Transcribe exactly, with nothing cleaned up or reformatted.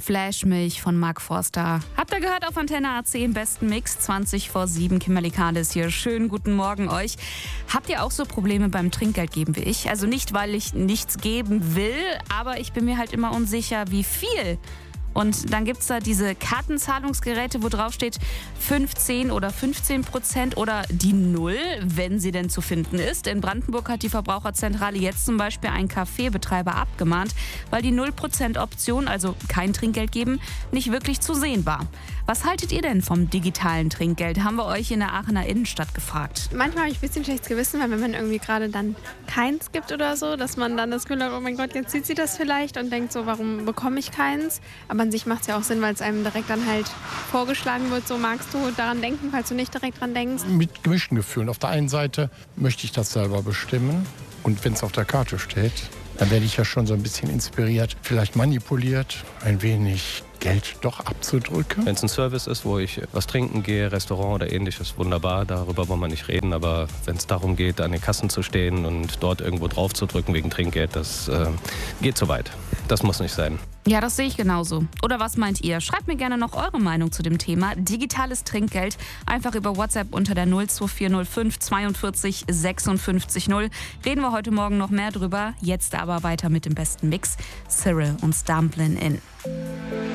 Flashmilch von Mark Forster. Habt ihr gehört auf Antenne A C im besten Mix? zwanzig vor sieben. Kimberly Kades hier. Schönen guten Morgen euch. Habt ihr auch so Probleme beim Trinkgeld geben wie ich? Also nicht, weil ich nichts geben will, aber ich bin mir halt immer unsicher, wie viel. Und dann gibt es da diese Kartenzahlungsgeräte, wo drauf steht fünfzehn oder fünfzehn Prozent oder die Null, wenn sie denn zu finden ist. In Brandenburg hat die Verbraucherzentrale jetzt zum Beispiel einen Kaffeebetreiber abgemahnt, weil die null Prozent Option, also kein Trinkgeld geben, nicht wirklich zu sehen war. Was haltet ihr denn vom digitalen Trinkgeld? Haben wir euch in der Aachener Innenstadt gefragt. Manchmal habe ich ein bisschen schlechtes Gewissen, weil wenn man irgendwie gerade dann keins gibt oder so, dass man dann das Gefühl hat, oh mein Gott, jetzt sieht sie das vielleicht und denkt so, warum bekomme ich keins? Aber an sich macht es ja auch Sinn, weil es einem direkt dann halt vorgeschlagen wird, so magst du daran denken, falls du nicht direkt dran denkst. Mit gemischten Gefühlen. Auf der einen Seite möchte ich das selber bestimmen und wenn es auf der Karte steht, dann werde ich ja schon so ein bisschen inspiriert, vielleicht manipuliert, ein wenig Geld doch abzudrücken. Wenn es ein Service ist, wo ich was trinken gehe, Restaurant oder ähnliches, wunderbar, darüber wollen wir nicht reden. Aber wenn es darum geht, an den Kassen zu stehen und dort irgendwo drauf zu drücken wegen Trinkgeld, das äh, geht zu weit. Das muss nicht sein. Ja, das sehe ich genauso. Oder was meint ihr? Schreibt mir gerne noch eure Meinung zu dem Thema digitales Trinkgeld. Einfach über WhatsApp unter der null zwei vier null fünf zweiundvierzig sechsundfünfzig null. Reden wir heute Morgen noch mehr drüber. Jetzt aber weiter mit dem besten Mix. Cyril und Stumblin' In.